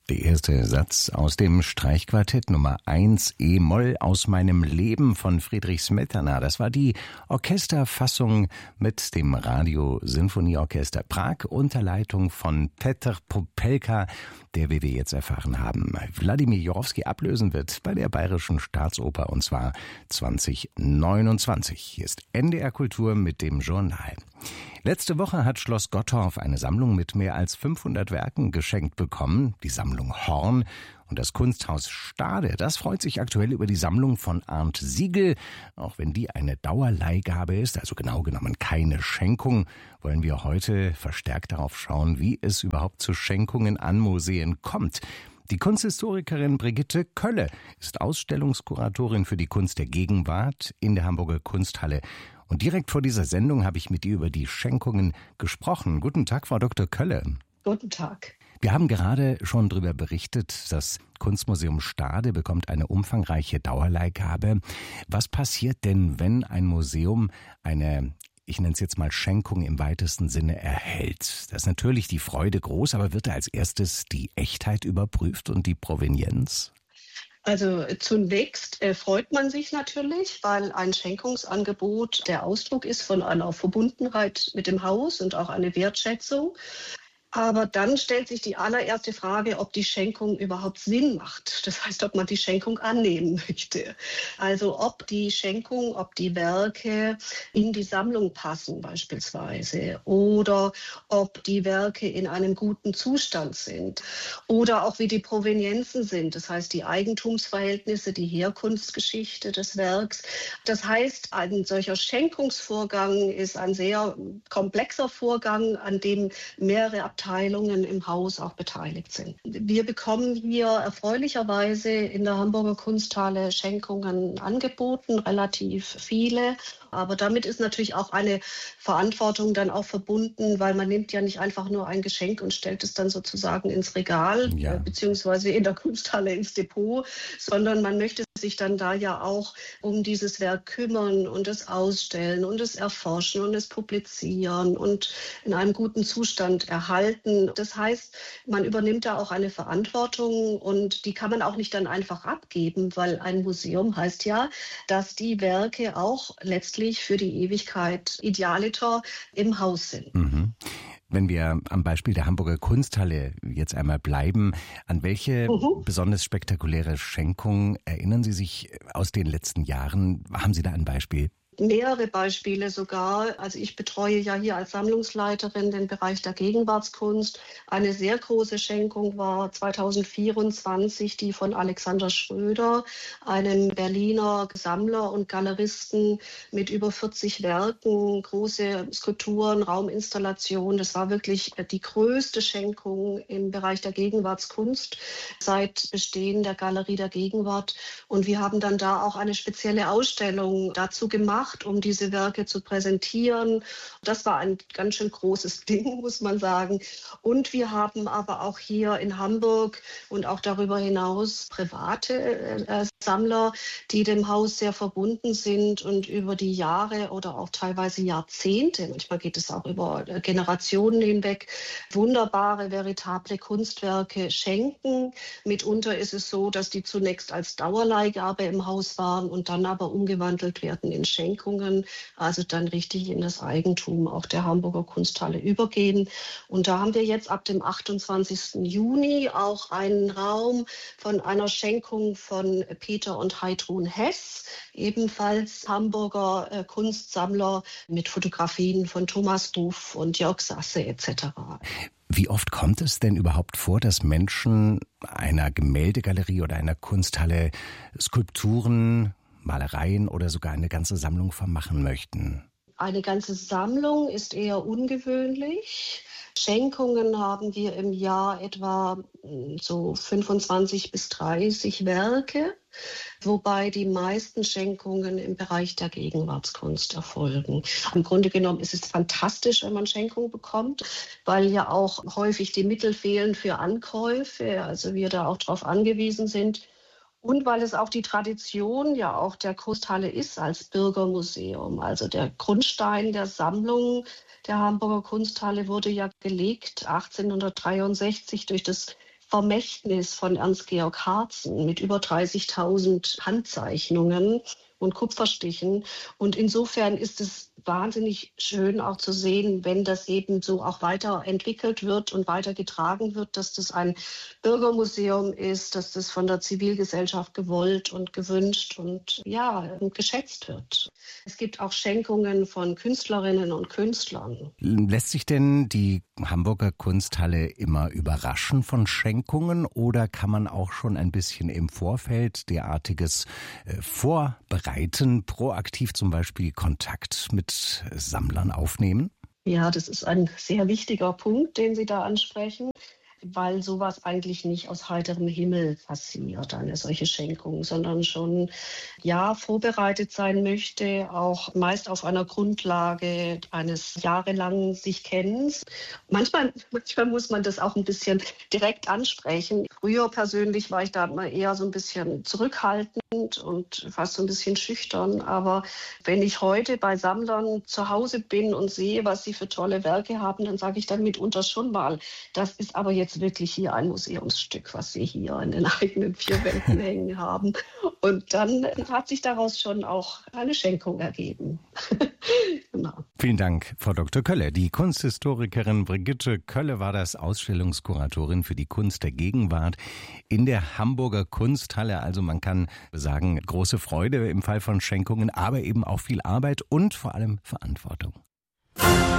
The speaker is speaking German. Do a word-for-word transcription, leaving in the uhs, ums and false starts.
Der erste Satz aus dem Streichquartett Nummer eins E-Moll aus meinem Leben von Friedrich Smetana. Das war die Orchesterfassung mit dem Radio-Sinfonieorchester Prag unter Leitung von Petr Popelka, der, wie wir jetzt erfahren haben, Wladimir Jurowski ablösen wird bei der Bayerischen Staatsoper, und zwar zwanzig neunundzwanzig. Hier ist N D R Kultur mit dem Journal. Letzte Woche hat Schloss Gottorf eine Sammlung mit mehr als fünfhundert Werken geschenkt bekommen, die Sammlung Horn. Und das Kunsthaus Stade, das freut sich aktuell über die Sammlung von Arndt Siegel. Auch wenn die eine Dauerleihgabe ist, also genau genommen keine Schenkung, wollen wir heute verstärkt darauf schauen, wie es überhaupt zu Schenkungen an Museen kommt. Die Kunsthistorikerin Brigitte Kölle ist Ausstellungskuratorin für die Kunst der Gegenwart in der Hamburger Kunsthalle. Und direkt vor dieser Sendung habe ich mit ihr über die Schenkungen gesprochen. Guten Tag, Frau Doktor Kölle. Guten Tag. Wir haben gerade schon darüber berichtet, das Kunstmuseum Stade bekommt eine umfangreiche Dauerleihgabe. Was passiert denn, wenn ein Museum eine, ich nenne es jetzt mal Schenkung im weitesten Sinne, erhält? Da ist natürlich die Freude groß, aber wird da als erstes die Echtheit überprüft und die Provenienz? Also zunächst äh, freut man sich natürlich, weil ein Schenkungsangebot der Ausdruck ist von einer Verbundenheit mit dem Haus und auch eine Wertschätzung. Aber dann stellt sich die allererste Frage, ob die Schenkung überhaupt Sinn macht. Das heißt, ob man die Schenkung annehmen möchte. Also ob die Schenkung, ob die Werke in die Sammlung passen beispielsweise oder ob die Werke in einem guten Zustand sind oder auch wie die Provenienzen sind. Das heißt, die Eigentumsverhältnisse, die Herkunftsgeschichte des Werks. Das heißt, ein solcher Schenkungsvorgang ist ein sehr komplexer Vorgang, an dem mehrere Abteilungen im Haus auch beteiligt sind. Wir bekommen hier erfreulicherweise in der Hamburger Kunsthalle Schenkungen angeboten, relativ viele. Aber damit ist natürlich auch eine Verantwortung dann auch verbunden, weil man nimmt ja nicht einfach nur ein Geschenk und stellt es dann sozusagen ins Regal, ja. äh, beziehungsweise in der Kunsthalle ins Depot, sondern man möchte sich dann da ja auch um dieses Werk kümmern und es ausstellen und es erforschen und es publizieren und in einem guten Zustand erhalten. Das heißt, man übernimmt da auch eine Verantwortung und die kann man auch nicht dann einfach abgeben, weil ein Museum heißt ja, dass die Werke auch letztlich für die Ewigkeit idealiter im Haus sind. Mhm. Wenn wir am Beispiel der Hamburger Kunsthalle jetzt einmal bleiben, an welche mhm. besonders spektakuläre Schenkung erinnern Sie sich aus den letzten Jahren? Haben Sie da ein Beispiel? Mehrere Beispiele sogar. Also ich betreue ja hier als Sammlungsleiterin den Bereich der Gegenwartskunst. Eine sehr große Schenkung war zweitausendvierundzwanzig die von Alexander Schröder, einem Berliner Sammler und Galeristen mit über vierzig Werken, große Skulpturen, Rauminstallationen. Das war wirklich die größte Schenkung im Bereich der Gegenwartskunst seit Bestehen der Galerie der Gegenwart. Und wir haben dann da auch eine spezielle Ausstellung dazu gemacht, um diese Werke zu präsentieren. Das war ein ganz schön großes Ding, muss man sagen. Und wir haben aber auch hier in Hamburg und auch darüber hinaus private äh, Sammler, die dem Haus sehr verbunden sind und über die Jahre oder auch teilweise Jahrzehnte, manchmal geht es auch über Generationen hinweg, wunderbare, veritable Kunstwerke schenken. Mitunter ist es so, dass die zunächst als Dauerleihgabe im Haus waren und dann aber umgewandelt werden in Schenkungen. Also dann richtig in das Eigentum auch der Hamburger Kunsthalle übergehen. Und da haben wir jetzt ab dem achtundzwanzigsten Juni auch einen Raum von einer Schenkung von Peter und Heidrun Hess, ebenfalls Hamburger äh, Kunstsammler mit Fotografien von Thomas Duff und Jörg Sasse et cetera. Wie oft kommt es denn überhaupt vor, dass Menschen einer Gemäldegalerie oder einer Kunsthalle Skulpturen, Malereien oder sogar eine ganze Sammlung vermachen möchten? Eine ganze Sammlung ist eher ungewöhnlich. Schenkungen haben wir im Jahr etwa so fünfundzwanzig bis dreißig Werke, wobei die meisten Schenkungen im Bereich der Gegenwartskunst erfolgen. Im Grunde genommen ist es fantastisch, wenn man Schenkungen bekommt, weil ja auch häufig die Mittel fehlen für Ankäufe, also wir da auch darauf angewiesen sind. Und weil es auch die Tradition ja auch der Kunsthalle ist als Bürgermuseum. Also der Grundstein der Sammlung der Hamburger Kunsthalle wurde ja gelegt achtzehnhundertdreiundsechzig durch das Vermächtnis von Ernst-Georg Harzen mit über dreißigtausend Handzeichnungen und Kupferstichen. Und insofern ist es wahnsinnig schön auch zu sehen, wenn das eben so auch weiterentwickelt wird und weitergetragen wird, dass das ein Bürgermuseum ist, dass das von der Zivilgesellschaft gewollt und gewünscht und ja, geschätzt wird. Es gibt auch Schenkungen von Künstlerinnen und Künstlern. Lässt sich denn die Hamburger Kunsthalle immer überraschen von Schenkungen oder kann man auch schon ein bisschen im Vorfeld derartiges äh, vorbereiten, proaktiv zum Beispiel Kontakt mit Sammlern aufnehmen? Ja, das ist ein sehr wichtiger Punkt, den Sie da ansprechen, weil sowas eigentlich nicht aus heiterem Himmel passiert, eine solche Schenkung, sondern schon ja vorbereitet sein möchte, auch meist auf einer Grundlage eines jahrelangen sich Kennens. Manchmal, manchmal muss man das auch ein bisschen direkt ansprechen. Früher persönlich war ich da immer eher so ein bisschen zurückhaltend und fast so ein bisschen schüchtern. Aber wenn ich heute bei Sammlern zu Hause bin und sehe, was sie für tolle Werke haben, dann sage ich dann mitunter schon mal, das ist aber jetzt wirklich hier ein Museumsstück, was Sie hier in den eigenen vier Wänden hängen haben. Und dann hat sich daraus schon auch eine Schenkung ergeben. Genau. Vielen Dank, Frau Doktor Kölle. Die Kunsthistorikerin Brigitte Kölle war das, Ausstellungskuratorin für die Kunst der Gegenwart in der Hamburger Kunsthalle. Also man kann sagen, große Freude im Fall von Schenkungen, aber eben auch viel Arbeit und vor allem Verantwortung.